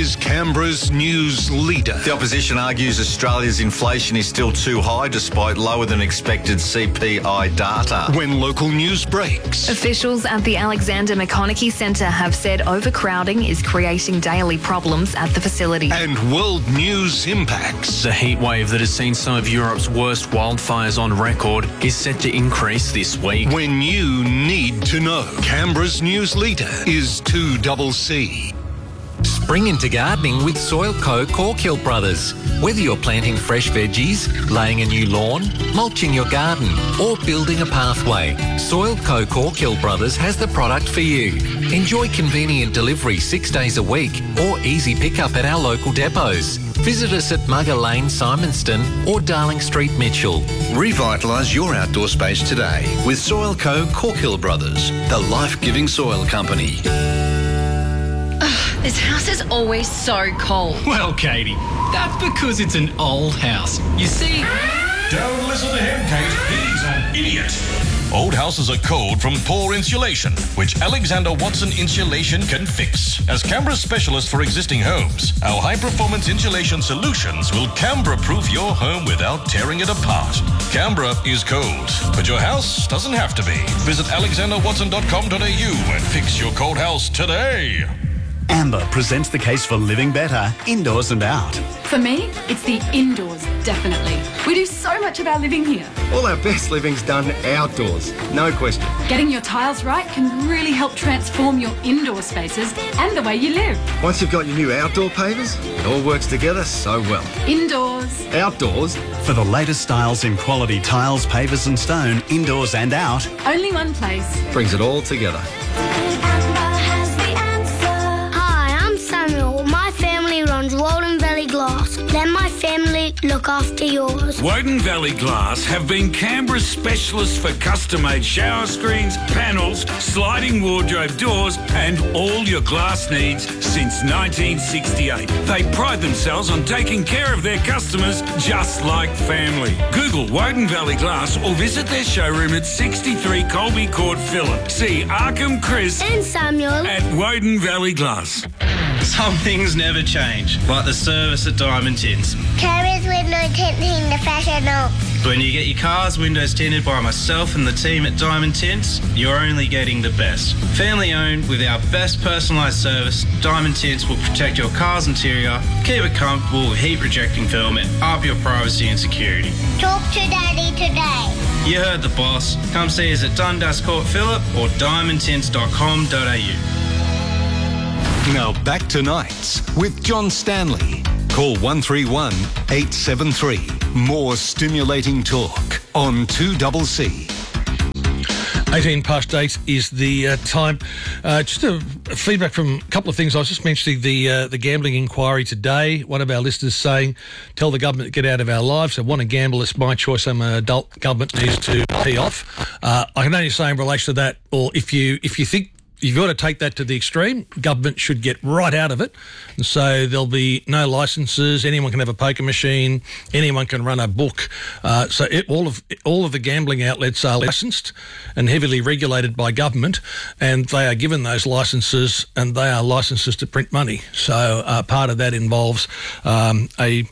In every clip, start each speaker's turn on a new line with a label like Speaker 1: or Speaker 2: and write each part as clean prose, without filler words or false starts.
Speaker 1: is Canberra's news leader.
Speaker 2: The opposition argues Australia's inflation is still too high despite lower than expected CPI data.
Speaker 1: When local news breaks.
Speaker 3: Officials at the Alexander McConaughey Centre have said overcrowding is creating daily problems at the facility.
Speaker 1: And world news impacts.
Speaker 4: The heatwave that has seen some of Europe's worst wildfires on record is set to increase this week.
Speaker 1: When you need to know. Canberra's news leader is 2CC.
Speaker 5: Spring into gardening with Soilco Corkhill Brothers. Whether you're planting fresh veggies, laying a new lawn, mulching your garden or building a pathway, Soilco Corkhill Brothers has the product for you. Enjoy convenient delivery 6 days a week or easy pickup at our local depots. Visit us at Mugger Lane, Simonston or Darling Street, Mitchell.
Speaker 6: Revitalise your outdoor space today with Soilco Corkhill Brothers, the life-giving soil company.
Speaker 7: This house is always so cold.
Speaker 8: Well, Katie, that's because it's an old house. You see...
Speaker 9: Don't listen to him, Kate. He's an idiot. Old houses are cold from poor insulation, which Alexander Watson Insulation can fix. As Canberra's specialist for existing homes, our high-performance insulation solutions will Canberra-proof your home without tearing it apart. Canberra is cold, but your house doesn't have to be. Visit alexanderwatson.com.au and fix your cold house today.
Speaker 10: Amber presents the case for living better, indoors and out.
Speaker 11: For me, it's the indoors, definitely. We do so much of our living here.
Speaker 12: All our best living's done outdoors, no question.
Speaker 11: Getting your tiles right can really help transform your indoor spaces and the way you live.
Speaker 12: Once you've got your new outdoor pavers, it all works together so well.
Speaker 11: Indoors.
Speaker 12: Outdoors.
Speaker 10: For the latest styles in quality tiles, pavers and stone, indoors and out.
Speaker 11: Only one place.
Speaker 12: Brings it all together.
Speaker 13: Woden Valley Glass. Let my family look after yours.
Speaker 14: Woden Valley Glass have been Canberra's specialists for custom-made shower screens, panels, sliding wardrobe doors and all your glass needs since 1968. They pride themselves on taking care of their customers just like family. Google Woden Valley Glass or visit their showroom at 63 Colby Court, Phillip. See Arkham, Chris
Speaker 13: and Samuel
Speaker 14: at Woden Valley Glass.
Speaker 15: Some things never change, like the service at Diamond Tints.
Speaker 13: Carriers window tinting the professional.
Speaker 15: When you get your car's windows tinted by myself and the team at Diamond Tints, you're only getting the best. Family owned with our best personalised service, Diamond Tints will protect your car's interior, keep it comfortable with heat rejecting film and up your privacy and security.
Speaker 13: Talk to Daddy today.
Speaker 15: You heard the boss. Come see us at Dundas Court, Phillip or diamondtints.com.au.
Speaker 1: Now back to Nights with John Stanley. Call 131 873. More stimulating talk on 2CC.
Speaker 16: 18 past 8 is the time. Just a feedback from a couple of things. I was just mentioning the gambling inquiry today. One of our listeners saying, tell the government to get out of our lives. I want to gamble. It's my choice. I'm an adult. Government needs to tee off. I can only say in relation to that, or if you think you've got to take that to the extreme, government should get right out of it. And so there'll be no licences. Anyone can have a poker machine. Anyone can run a book. All of the gambling outlets are licensed and heavily regulated by government, and they are given those licences, and they are licences to print money. So part of that involves a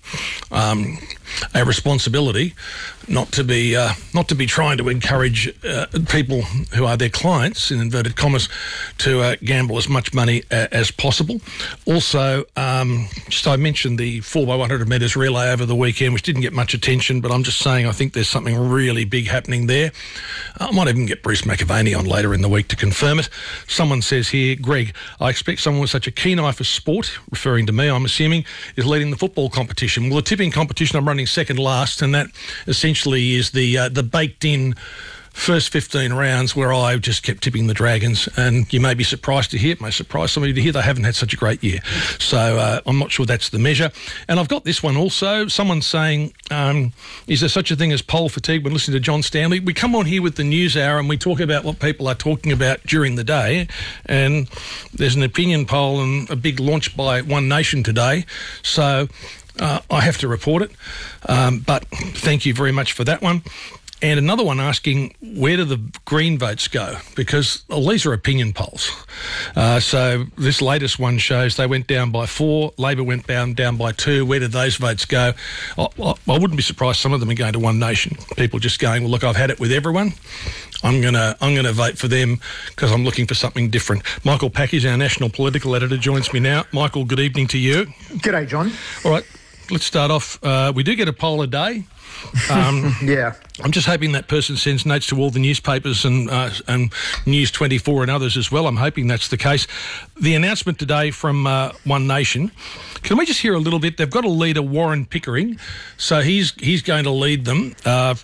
Speaker 16: responsibility not to be trying to encourage people who are their clients, in inverted commas, to gamble as much money as possible. Also, just I mentioned the 4x100 metres relay over the weekend, which didn't get much attention, but I'm just saying I think there's something really big happening there. I might even get Bruce McAvaney on later in the week to confirm it. Someone says here, Greg, I expect someone with such a keen eye for sport, referring to me, I'm assuming, is leading the football competition. Well, the tipping competition, I'm running second last, and that essentially is the baked-in first 15 rounds where I just kept tipping the Dragons, and you may be surprised to hear, it may surprise somebody to hear, they haven't had such a great year. So I'm not sure that's the measure. And I've got this one also. Someone's saying, is there such a thing as poll fatigue when listening to John Stanley? We come on here with the news hour and we talk about what people are talking about during the day, and there's an opinion poll and a big launch by One Nation today. So I have to report it, but thank you very much for that one. And another one asking, where do the Green votes go? Because these are opinion polls. So this latest one shows they went down by 4, Labor went down by 2. Where did those votes go? I wouldn't be surprised some of them are going to One Nation. People just going, well, look, I've had it with everyone. I'm gonna vote for them because I'm looking for something different. Michael Packies, our national political editor, joins me now. Michael, good evening to you.
Speaker 17: G'day, John.
Speaker 16: All right, let's start off. We do get a poll a day.
Speaker 17: Yeah.
Speaker 16: I'm just hoping that person sends notes to all the newspapers and News 24 and others as well. I'm hoping that's the case. The announcement today from One Nation. Can we just hear a little bit? They've got a leader, Warren Pickering, so he's going to lead them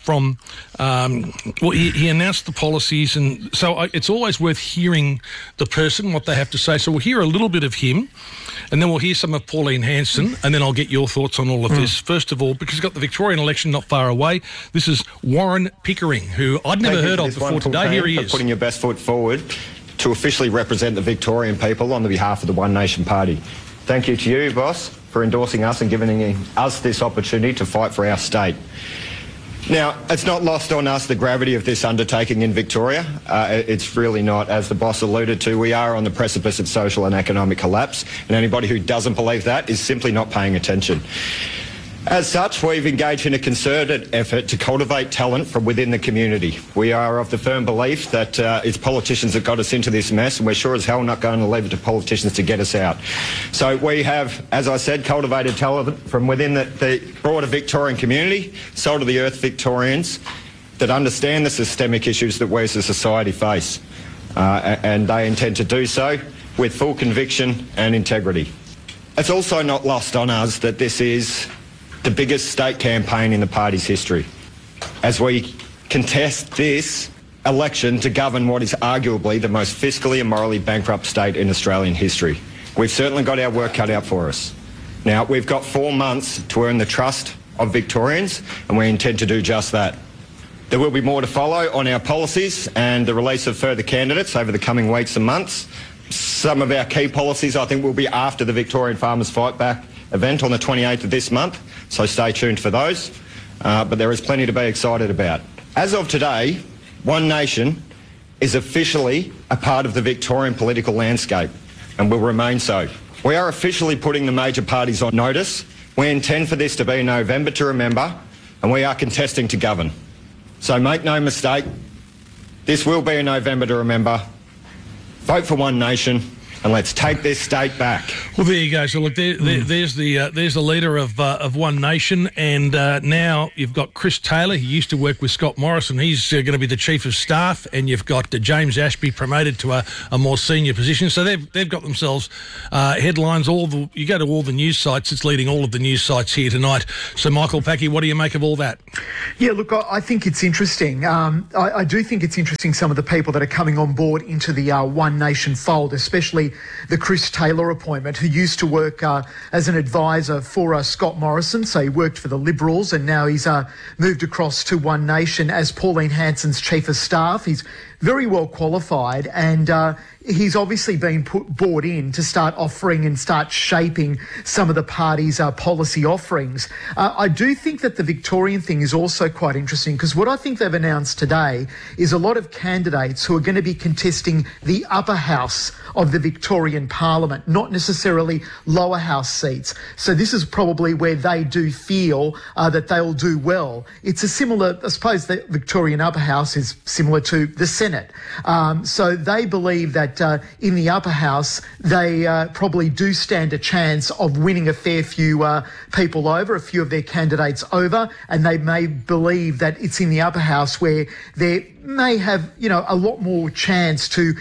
Speaker 16: he announced the policies, and so it's always worth hearing the person, what they have to say. So we'll hear a little bit of him, and then we'll hear some of Pauline Hanson, and then I'll get your thoughts on all of this. First of all, because we've got the Victorian election not far away, this is Warren Pickering, who I'd never heard of before today. Here he is.
Speaker 18: Putting your best foot forward to officially represent the Victorian people on the behalf of the One Nation Party. Thank you to you, boss, for endorsing us and giving us this opportunity to fight for our state. Now, it's not lost on us the gravity of this undertaking in Victoria. It's really not. As the boss alluded to, we are on the precipice of social and economic collapse, and anybody who doesn't believe that is simply not paying attention. As such, we've engaged in a concerted effort to cultivate talent from within the community. We are of the firm belief that it's politicians that got us into this mess, and we're sure as hell not going to leave it to politicians to get us out. So we have, as I said, cultivated talent from within the broader Victorian community, soul of the earth Victorians that understand the systemic issues that we as a society face. And they intend to do so with full conviction and integrity. It's also not lost on us that this is the biggest state campaign in the party's history, as we contest this election to govern what is arguably the most fiscally and morally bankrupt state in Australian history. We've certainly got our work cut out for us. Now, we've got 4 months to earn the trust of Victorians, and we intend to do just that. There will be more to follow on our policies and the release of further candidates over the coming weeks and months. Some of our key policies, I think, will be after the Victorian Farmers Fight Back event on the 28th of this month, so stay tuned for those. But there is plenty to be excited about. As of today, One Nation is officially a part of the Victorian political landscape and will remain so. We are officially putting the major parties on notice. We intend for this to be November to remember, and we are contesting to govern. So make no mistake, this will be a November to remember. Vote for One Nation, and let's take this state back.
Speaker 16: Well, there you go. So look, there's the leader of One Nation, and now you've got Chris Taylor. He used to work with Scott Morrison. He's going to be the chief of staff, and you've got James Ashby promoted to a more senior position. So they've got themselves headlines. You go to all the news sites. It's leading all of the news sites here tonight. So Michael Packy, what do you make of all that?
Speaker 17: Yeah, look, I think it's interesting. I do think it's interesting some of the people that are coming on board into the One Nation fold, especially the Chris Taylor appointment, who used to work as an advisor for Scott Morrison. So he worked for the Liberals, and now he's moved across to One Nation as Pauline Hanson's chief of staff. He's very well qualified, and he's obviously been brought in to start offering and start shaping some of the party's policy offerings. I do think that the Victorian thing is also quite interesting, because what I think they've announced today is a lot of candidates who are going to be contesting the upper house of the Victorian Parliament, not necessarily lower house seats. So this is probably where they do feel that they'll do well. It's a similar, I suppose the Victorian upper house is similar to the Senate. So they believe that in the upper house, they probably do stand a chance of winning a fair few people over, a few of their candidates over, and they may believe that it's in the upper house where they may have, a lot more chance to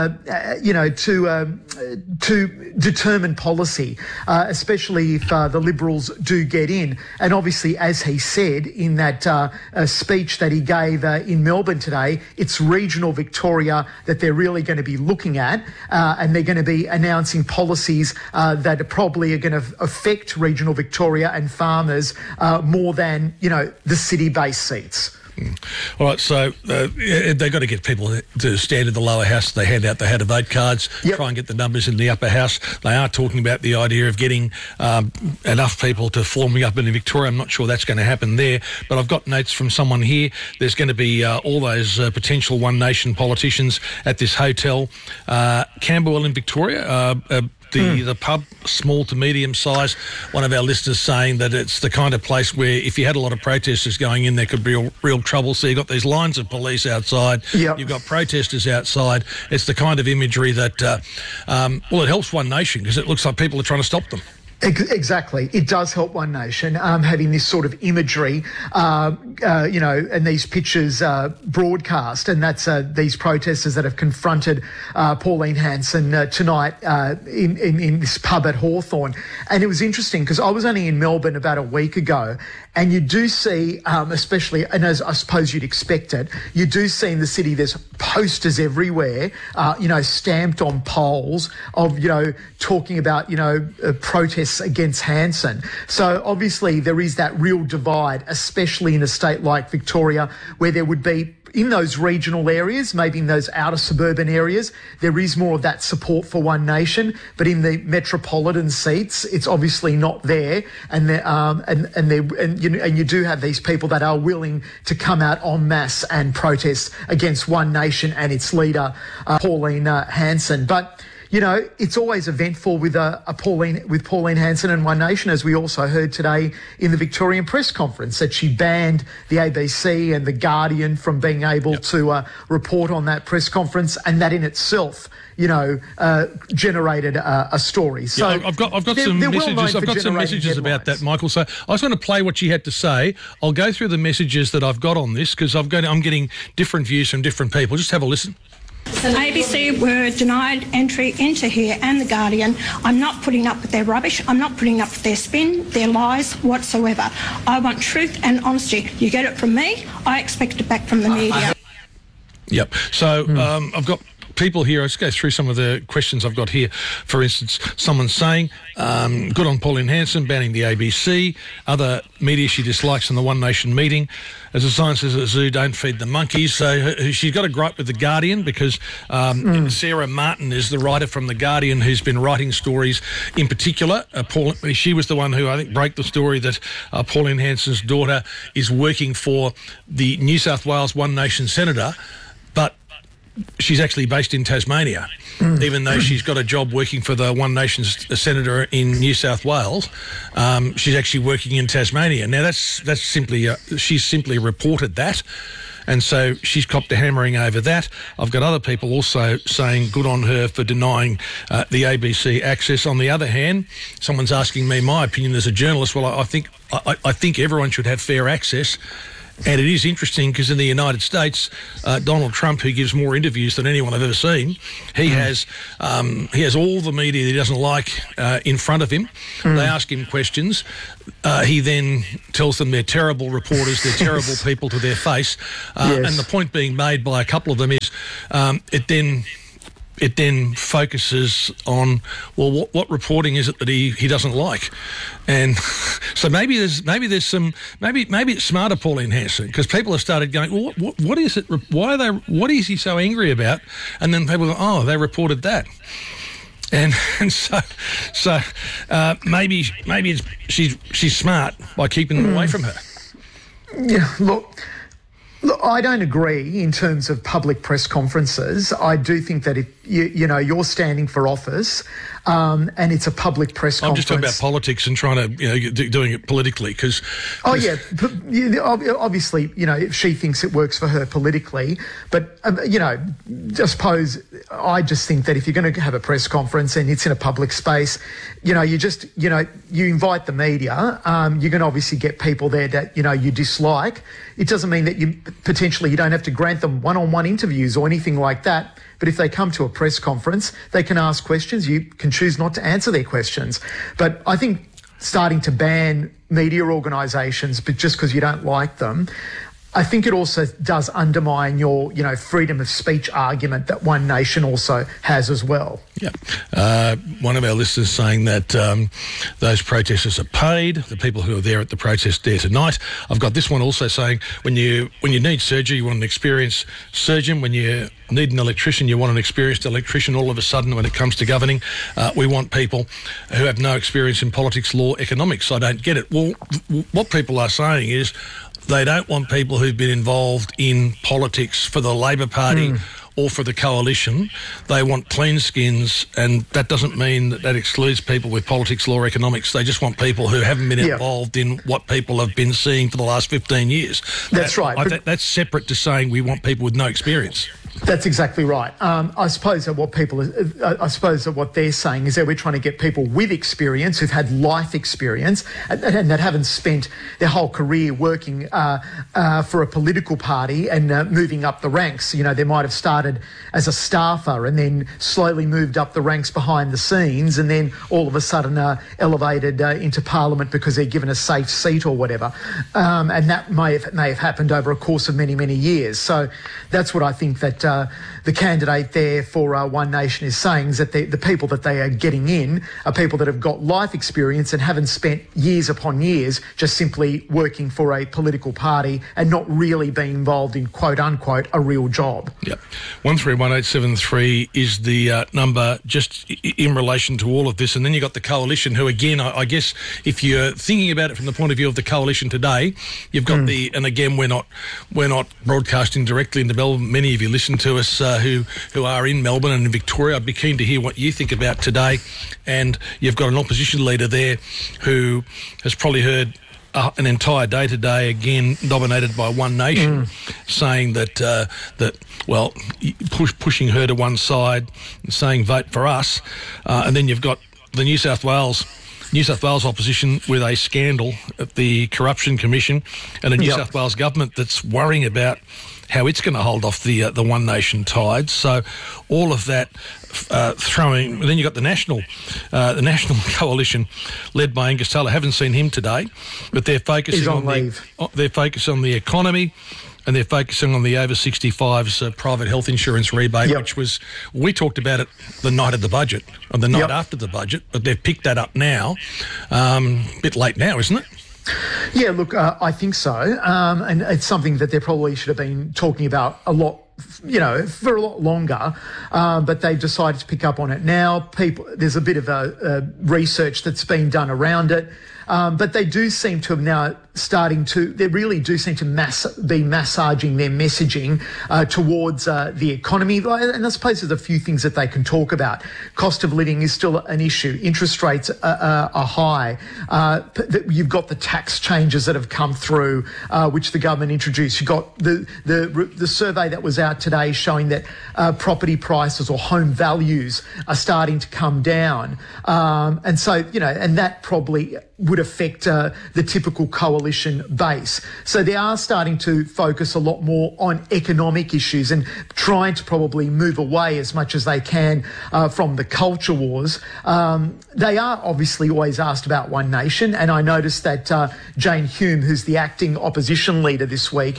Speaker 17: determine policy, especially if the Liberals do get in. And obviously, as he said in that speech that he gave in Melbourne today, it's regional Victoria that they're really going to be looking at, and they're going to be announcing policies that probably are going to affect regional Victoria and farmers more than, the city-based seats.
Speaker 16: All right, so they've got to get people to stand in the lower house. They hand out the how to vote cards, try and get the numbers in the upper house. They are talking about the idea of getting enough people to forming up in Victoria. I'm not sure that's going to happen there, but I've got notes from someone here. There's going to be all those potential One Nation politicians at this hotel, Camberwell in Victoria. The pub, small to medium size. One of our listeners saying that it's the kind of place where if you had a lot of protesters going in, there could be real trouble. So you've got these lines of police outside. You've got protesters outside. It's the kind of imagery that, it helps One Nation because it looks like people are trying to stop them.
Speaker 17: Exactly. It does help One Nation having this sort of imagery, and these pictures broadcast. And that's these protesters that have confronted Pauline Hanson tonight in this pub at Hawthorn. And it was interesting because I was only in Melbourne about a week ago, and you do see, especially, and as I suppose you'd expect it, you do see in the city there's posters everywhere, stamped on poles of, talking about, protests against Hanson. So obviously there is that real divide, especially in a state like Victoria, where there would be, in those regional areas, maybe in those outer suburban areas, there is more of that support for One Nation. But in the metropolitan seats, it's obviously not there. And you do have these people that are willing to come out en masse and protest against One Nation and its leader, Pauline Hanson. But it's always eventful with Pauline Hanson and One Nation, as we also heard today in the Victorian press conference, that she banned the ABC and the Guardian from being able to report on that press conference, and that in itself, generated a story. So
Speaker 16: I've got some messages. I've got some messages about that, Michael. So I just want to play what she had to say. I'll go through the messages that I've got on this because I'm getting different views from different people. Just have a listen.
Speaker 19: ABC were denied entry into here and The Guardian. I'm not putting up with their rubbish. I'm not putting up with their spin, their lies whatsoever. I want truth and honesty. You get it from me, I expect it back from the media.
Speaker 16: Yep. So I've got people here. Let's go through some of the questions I've got here. For instance, someone saying, good on Pauline Hanson, banning the ABC. Other media she dislikes in the One Nation meeting. As the sign says at the zoo, don't feed the monkeys. So she's got a gripe with The Guardian because Sarah Martin is the writer from The Guardian who's been writing stories in particular. She was the one who I think broke the story that Pauline Hanson's daughter is working for the New South Wales One Nation senator, but she's actually based in Tasmania, even though she's got a job working for the One Nation senator in New South Wales. She's actually working in Tasmania. Now, that's simply she's simply reported that, and so she's copped a hammering over that. I've got other people also saying good on her for denying the ABC access. On the other hand, someone's asking me my opinion as a journalist. Well, I think everyone should have fair access. And it is interesting because in the United States, Donald Trump, who gives more interviews than anyone I've ever seen, he has all the media that he doesn't like in front of him. They ask him questions. He then tells them they're terrible reporters, they're terrible people to their face. And the point being made by a couple of them is it then focuses on, well, what reporting is it that he doesn't like? And so maybe it's smarter, Pauline Hanson, because people have started going, well, what is it? What is he so angry about? And then people go, oh, they reported that. And so maybe she's smart by keeping them away from her.
Speaker 17: Yeah, look, I don't agree in terms of public press conferences. I do think that if you're standing for office, and it's a public press conference.
Speaker 16: I'm just talking about politics and trying to, doing it politically because.
Speaker 17: Oh yeah, obviously, if she thinks it works for her politically, but I just think that if you're going to have a press conference and it's in a public space, you invite the media. You're going to obviously get people there that you dislike. It doesn't mean that you don't have to grant them one-on-one interviews or anything like that. But if they come to a press conference, they can ask questions. You can choose not to answer their questions. But I think starting to ban media organisations, but just because you don't like them, I think it also does undermine your, freedom of speech argument that One Nation also has as well.
Speaker 16: Yeah. One of our listeners saying that those protesters are paid, the people who are there at the protest there tonight. I've got this one also saying when you need surgery, you want an experienced surgeon. When you need an electrician, you want an experienced electrician. All of a sudden, when it comes to governing, we want people who have no experience in politics, law, economics. I don't get it. Well, what people are saying is they don't want people who've been involved in politics for the Labor Party or for the coalition. They want clean skins, and that doesn't mean that excludes people with politics, law, economics. They just want people who haven't been involved in what people have been seeing for the last 15 years.
Speaker 17: That's right.
Speaker 16: That's separate to saying we want people with no experience.
Speaker 17: That's exactly right. I suppose that what they're saying is that we're trying to get people with experience, who've had life experience, and that haven't spent their whole career working for a political party and moving up the ranks. They might have started as a staffer and then slowly moved up the ranks behind the scenes, and then all of a sudden elevated into Parliament because they're given a safe seat or whatever. And that may have happened over a course of many, many years. So that's what I think that the candidate there for One Nation is saying, is that the people that they are getting in are people that have got life experience and haven't spent years upon years just simply working for a political party and not really being involved in, quote unquote, a real job.
Speaker 16: Yep. 131873 is the number just in relation to all of this. And then you've got the coalition who, again, I guess if you're thinking about it from the point of view of the coalition today, you've got and again, we're not broadcasting directly into Melbourne. Many of you listen to us who are in Melbourne and in Victoria. I'd be keen to hear what you think about today. And you've got an opposition leader there who has probably heard an entire day today, again dominated by One Nation, saying that pushing her to one side and saying vote for us. And then you've got the New South Wales opposition with a scandal at the Corruption Commission and a New South Wales government that's worrying about how it's going to hold off the One Nation tide. So all of that throwing. Then you've got the national coalition led by Angus Taylor. Haven't seen him today, but they're focusing on the economy. And they're focusing on the over 65s private health insurance rebate, which was, we talked about it the night of the budget, or the night after the budget, but they've picked that up now. A bit late now, isn't it?
Speaker 17: Yeah, look, I think so. And it's something that they probably should have been talking about a lot, for a lot longer, but they've decided to pick up on it now. There's a bit of a research that's been done around it. But they do seem to have now they really do seem to be massaging their messaging towards the economy. And I suppose there's a few things that they can talk about. Cost of living is still an issue. Interest rates are high. You've got the tax changes that have come through, which the government introduced. You've got the survey that was out today showing that property prices or home values are starting to come down. And so, and that probably would affect the typical coalition base. So they are starting to focus a lot more on economic issues and trying to probably move away as much as they can from the culture wars. They are obviously always asked about One Nation, and I noticed that Jane Hume, who's the acting opposition leader this week,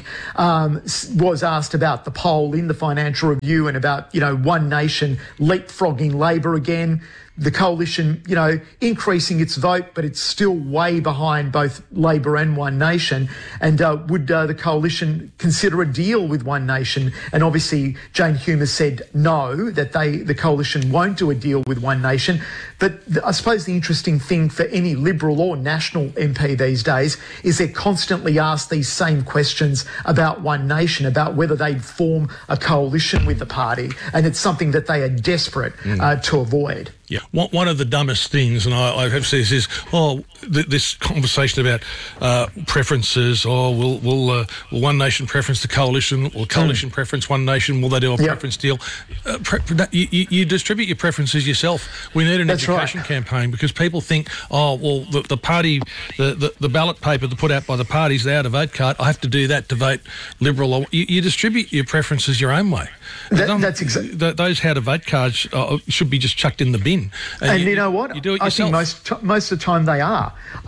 Speaker 17: was asked about the poll in the Financial Review and about, One Nation leapfrogging Labor again. The coalition, increasing its vote, but it's still way behind both Labor and One Nation. And would the coalition consider a deal with One Nation? And obviously, Jane Hume has said no, that the coalition won't do a deal with One Nation. But I suppose the interesting thing for any Liberal or National MP these days is they're constantly asked these same questions about One Nation, about whether they'd form a coalition with the party. And it's something that they are desperate to avoid.
Speaker 16: Yeah, one of the dumbest things, and I have said is, this conversation about preferences, will One Nation preference the coalition, will coalition preference One Nation, will they do a preference deal? You distribute your preferences yourself. We need an education campaign because people think, the party, the ballot paper put out by the parties, the out of vote card, I have to do that to vote Liberal. You distribute your preferences your own way.
Speaker 17: That's exactly.
Speaker 16: Those how to vote cards should be just chucked in the bin.
Speaker 17: And you know what?
Speaker 16: You do it
Speaker 17: I
Speaker 16: yourself.
Speaker 17: think most of the time they are.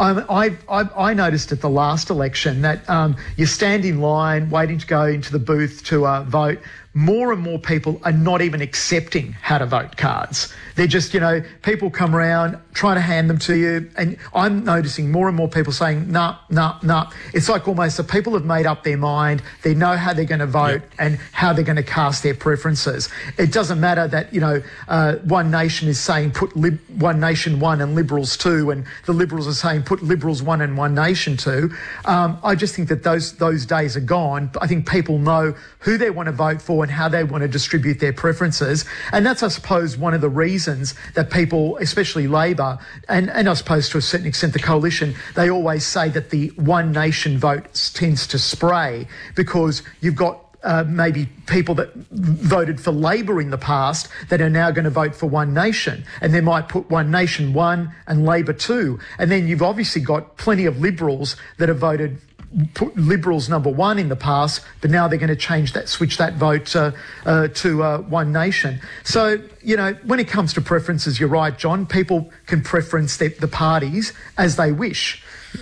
Speaker 17: I noticed at the last election that you stand in line waiting to go into the booth to vote. More and more people are not even accepting how to vote cards. They're just, people come around trying to hand them to you. And I'm noticing more and more people saying, nah. It's like almost the people have made up their mind. They know how they're going to vote and how they're going to cast their preferences. It doesn't matter that, One Nation is saying put One Nation 1 and Liberals 2, and the Liberals are saying put Liberals 1 and One Nation 2. I just think that those days are gone. I think people know who they want to vote for and how they want to distribute their preferences. And that's, I suppose, one of the reasons that people, especially Labor, and I suppose to a certain extent the Coalition, they always say that the One Nation vote tends to spray, because you've got maybe people that voted for Labor in the past that are now going to vote for One Nation, and they might put One Nation 1 and Labor 2. And then you've obviously got plenty of Liberals that have put Liberals number 1 in the past, but now they're going to switch that vote to One Nation. So, when it comes to preferences, you're right, John, people can preference the parties as they wish.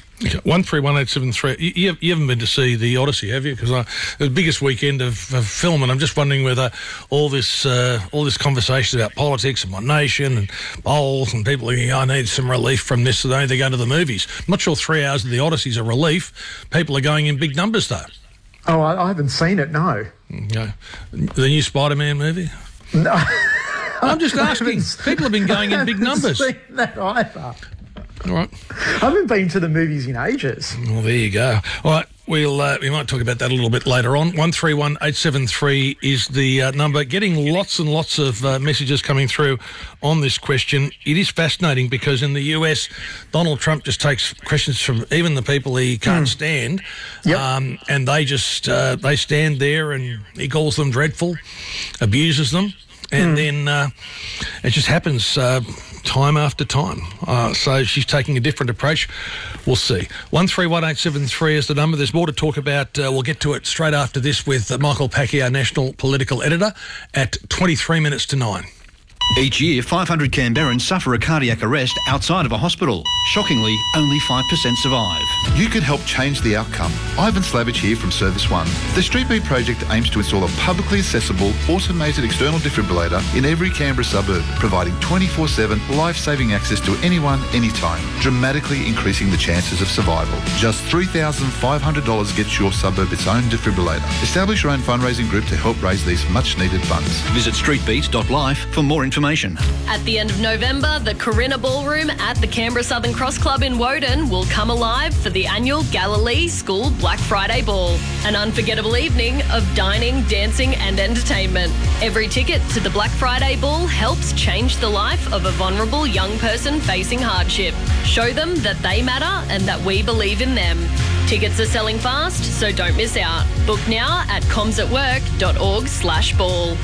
Speaker 16: 131873. You haven't been to see the Odyssey, have you? Because the biggest weekend of film, and I'm just wondering whether all this conversation about politics and One Nation and bowls and people thinking, I need some relief from this, so they go to the movies. I'm not sure 3 hours of the Odyssey's a relief. People are going in big numbers, though.
Speaker 17: Oh, I haven't seen it, no.
Speaker 16: The new Spider-Man movie?
Speaker 17: No.
Speaker 16: I'm just asking. People have been going in big numbers.
Speaker 17: I haven't seen that either.
Speaker 16: All right.
Speaker 17: I haven't been to the movies in ages.
Speaker 16: Well, there you go. All right, we might talk about that a little bit later on. 131873 is the number. Getting lots and lots of messages coming through on this question. It is fascinating because in the US, Donald Trump just takes questions from even the people he can't stand, and they just they stand there and he calls them dreadful, abuses them, and then it just happens time after time. So she's taking a different approach. We'll see. 131873 is the number. There's more to talk about. We'll get to it straight after this with Michael Packy, our national political editor, at 23 minutes to 9.
Speaker 6: Each year, 500 Canberrans suffer a cardiac arrest outside of a hospital. Shockingly, only 5% survive.
Speaker 20: You could help change the outcome. Ivan Slavich here from Service One. The Street Beat project aims to install a publicly accessible, automated external defibrillator in every Canberra suburb, providing 24/7 life-saving access to anyone, anytime, dramatically increasing the chances of survival. Just $3,500 gets your suburb its own defibrillator. Establish your own fundraising group to help raise these much-needed funds.
Speaker 6: Visit streetbeat.life for more information.
Speaker 7: At the end of November, the Corinna Ballroom at the Canberra Southern Cross Club in Woden will come alive for the annual Galilee School Black Friday Ball, an unforgettable evening of dining, dancing and entertainment. Every ticket to the Black Friday Ball helps change the life of a vulnerable young person facing hardship. Show them that they matter and that we believe in them. Tickets are selling fast, so don't miss out. Book now at comsatwork.org/ball.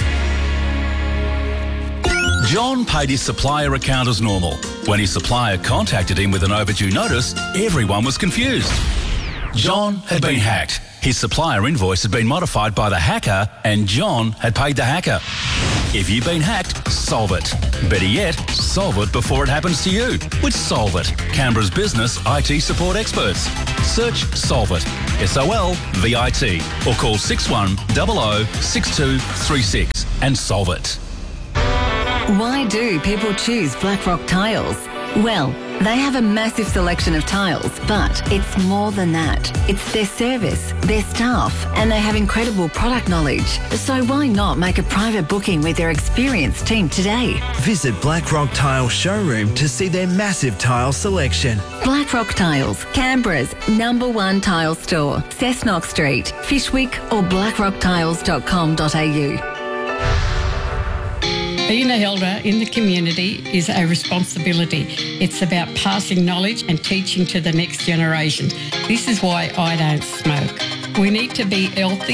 Speaker 21: John paid his supplier account as normal. When his supplier contacted him with an overdue notice, everyone was confused. John had been hacked. His supplier invoice had been modified by the hacker, and John had paid the hacker. If you've been hacked, solve it. Better yet, solve it before it happens to you with Solve It, Canberra's business IT support experts. Search Solve It, SOLVIT, or call 6100 6236 and solve it.
Speaker 22: Why do people choose Blackrock Tiles? Well, they have a massive selection of tiles, but it's more than that. It's their service, their staff, and they have incredible product knowledge. So why not make a private booking with their experienced team today?
Speaker 23: Visit Blackrock Tile Showroom to see their massive tile selection.
Speaker 22: Blackrock Tiles, Canberra's #1 tile store, Cessnock Street, Fishwick or blackrocktiles.com.au.
Speaker 24: Being an elder in the community is a responsibility. It's about passing knowledge and teaching to the next generation. This is why I don't smoke. We need to be healthy